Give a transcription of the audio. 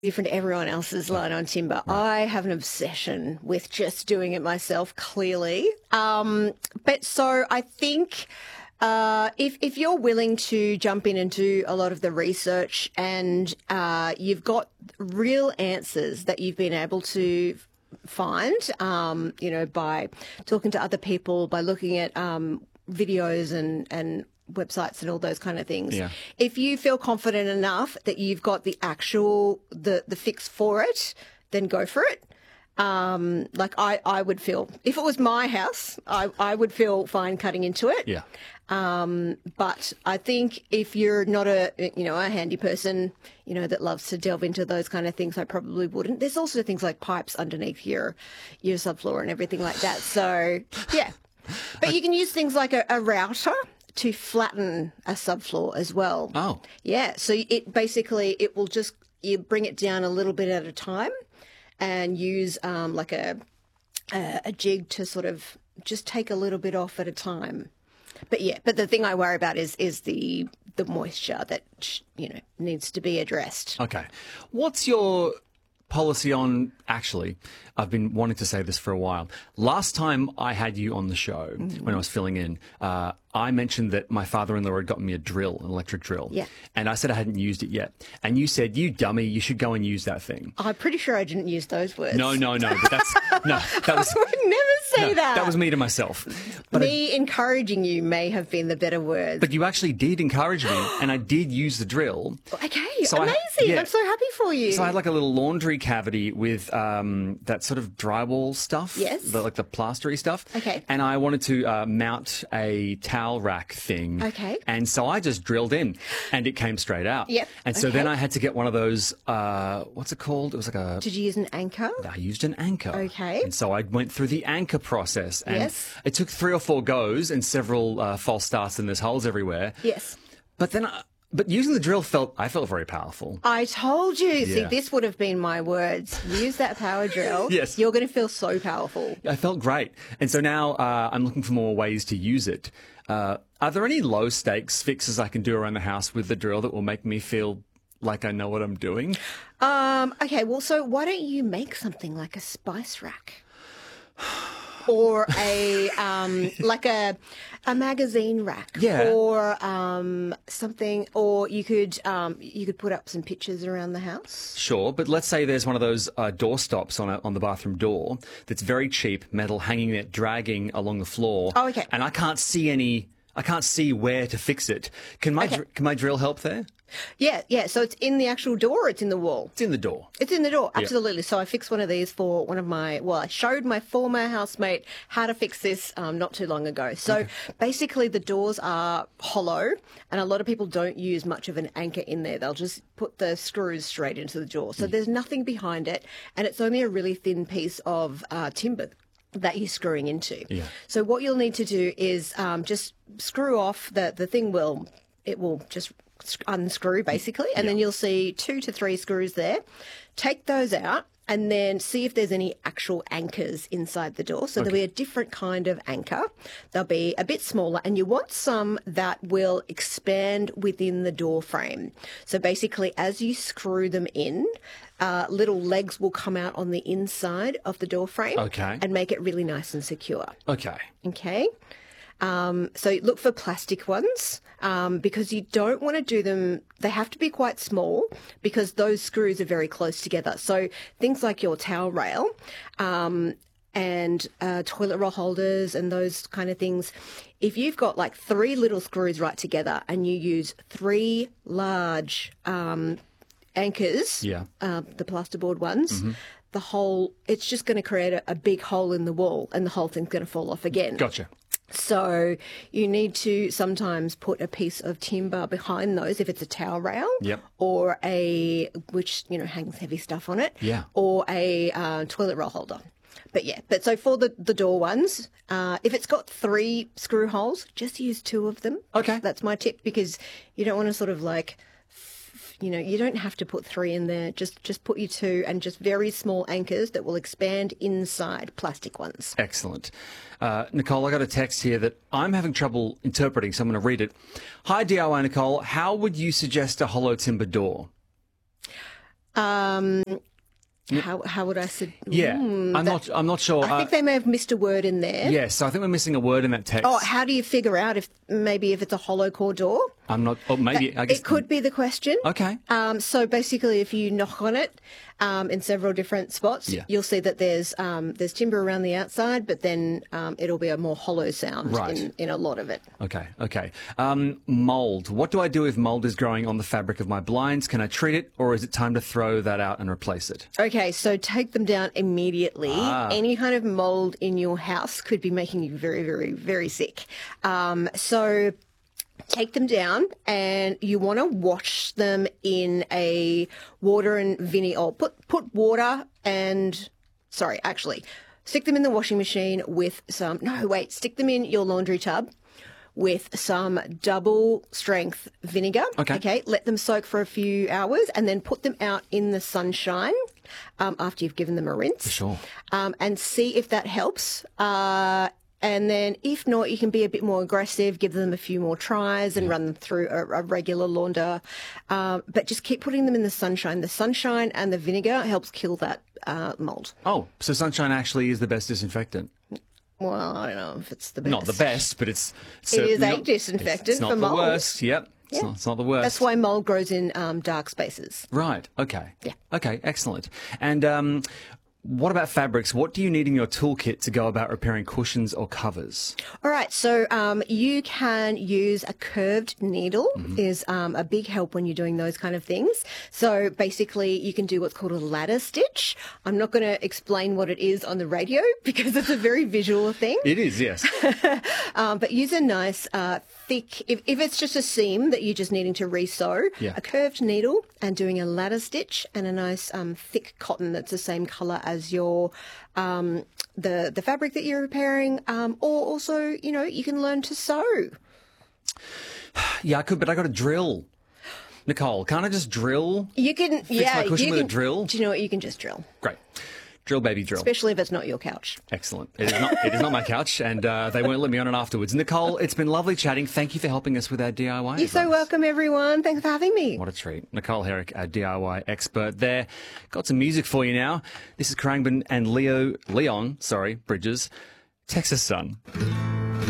different to everyone else's line on timber. Right. I have an obsession with just doing it myself, clearly. But so I think if you're willing to jump in and do a lot of the research and you've got real answers that you've been able to find, by talking to other people, by looking at videos and websites and all those kind of things. Yeah. If you feel confident enough that you've got the fix for it, then go for it. I would feel, if it was my house, I would feel fine cutting into it. Yeah. But I think if you're not a handy person, that loves to delve into those kind of things, I probably wouldn't. There's also things like pipes underneath your subfloor and everything like that. So, yeah. But you can use things like a router to flatten a subfloor as well. Oh. Yeah. So it will just, you bring it down a little bit at a time and use like a jig to sort of just take a little bit off at a time. But the thing I worry about is the moisture that, needs to be addressed. Okay. What's your policy on, actually, I've been wanting to say this for a while. Last time I had you on the show, when I was filling in, I mentioned that my father-in-law had gotten me an electric drill. Yeah. And I said I hadn't used it yet. And you said, you dummy, you should go and use that thing. I'm pretty sure I didn't use those words. No. But that was... I would never say that. That was me to myself. But encouraging you may have been the better word. But you actually did encourage me, and I did use the drill. Okay, so amazing. I'm so happy for you. So I had like a little laundry cavity with that sort of drywall stuff. Yes. Like the plastery stuff. Okay. And I wanted to mount a towel rack thing. Okay. And so I just drilled in, and it came straight out. Yep. And so then I had to get one of those, what's it called? It was like a... Did you use an anchor? I used an anchor. Okay. And so I went through the anchor process. And yes. It took 3 or 4 goes and several false starts, and there's holes everywhere. Yes. But then... But using the drill I felt very powerful. I told you. Yeah. See, this would have been my words. Use that power drill. Yes. You're going to feel so powerful. I felt great. And so now I'm looking for more ways to use it. Are there any low stakes fixes I can do around the house with the drill that will make me feel like I know what I'm doing? Okay, well, so why don't you make something like a spice rack? Or like a magazine rack, yeah. Or something, or you could put up some pictures around the house. Sure, but let's say there's one of those door stops on the bathroom door that's very cheap, metal, hanging there, dragging along the floor. Oh, okay. And I can't see where to fix it. Can my drill help there? Yeah. So it's in the actual door or it's in the wall? It's in the door. It's in the door, absolutely. Yeah. So I fixed one of these for I showed my former housemate how to fix this not too long ago. So basically the doors are hollow and a lot of people don't use much of an anchor in there. They'll just put the screws straight into the door. So there's nothing behind it and it's only a really thin piece of timber that you're screwing into. Yeah. So what you'll need to do is just screw off the thing it will just unscrew basically, and then you'll see 2 to 3 screws there. Take those out and then see if there's any actual anchors inside the door. So there'll be a different kind of anchor. They'll be a bit smaller and you want some that will expand within the door frame. So basically as you screw them in, little legs will come out on the inside of the door frame and make it really nice and secure. Okay. So look for plastic ones because you don't want to do them. They have to be quite small because those screws are very close together. So things like your towel rail and toilet roll holders and those kind of things, if you've got like 3 little screws right together and you use 3 large anchors, the plasterboard ones, it's just going to create a big hole in the wall and the whole thing's going to fall off again. Gotcha. So you need to sometimes put a piece of timber behind those if it's a towel rail or which hangs heavy stuff on it or a toilet roll holder. But so for the door ones, if it's got 3 screw holes, just use 2 of them. Okay. That's my tip because you don't want to sort of like... you don't have to put 3 in there. Just put your 2 and just very small anchors that will expand inside, plastic ones. Excellent. Nicole, I got a text here that I'm having trouble interpreting, so I'm going to read it. Hi, DIY Nicole. How would you suggest a hollow timber door? How would I say? Yeah, I'm not sure. I think they may have missed a word in there. Yes, I think we're missing a word in that text. Oh, how do you figure out if it's a hollow core door? I'm not. Oh, maybe. I guess It could be the question. Okay. So basically, if you knock on it in several different spots, Yeah. you'll see that there's timber around the outside, but then it'll be a more hollow sound Right. in a lot of it. Okay. Mold. What do I do if mold is growing on the fabric of my blinds? Can I treat it, or is it time to throw that out and replace it? Okay, so take them down immediately. Any kind of mold in your house could be making you very, very, very sick. So take them down, and you want to wash them in a water and vinegar. Or put water and stick them in the washing machine with some. No, wait, stick them in your laundry tub with some double strength vinegar. Okay. Let them soak for a few hours, and then put them out in the sunshine after you've given them a rinse. Sure. And see if that helps. And then if not, you can be a bit more aggressive, give them a few more tries and run them through a regular launder. But just keep putting them in the sunshine. The sunshine and the vinegar helps kill that mold. Oh, so sunshine actually is the best disinfectant. Well, I don't know if it's the best. Not the best, but it's It is certainly a not- disinfectant it's not for the mold. worst. Yep. It's not the worst. That's why mold grows in dark spaces. Right. Okay. Yeah. Okay. Excellent. And what about fabrics? What do you need in your toolkit to go about repairing cushions or covers? All right, so you can use a curved needle is a big help when you're doing those kind of things. So basically you can do what's called a ladder stitch. I'm not going to explain what it is on the radio because it's a very visual thing. It is, yes. But use a nice thick, if it's just a seam that you're just needing to re-sew, Yeah. a curved needle and doing a ladder stitch and a nice thick cotton that's the same colour as your the fabric that you're repairing, or also, you can learn to sew. Yeah, I could, but I got to drill. Nicole, can't I just drill? You can, my cushion you with a can, drill? Do you know what? You can just drill, Great. Drill, baby, drill. especially if it's not your couch. Excellent. It is not my couch, and they won't let me on it afterwards. Nicole, it's been lovely chatting. Thank you for helping us with our DIY. You're so advice. welcome, everyone. Thanks for having me. What a treat. Nicole Herrick, our DIY expert there. Got some music for you now. This is Khruangbin and Leon Bridges, Texas Sun.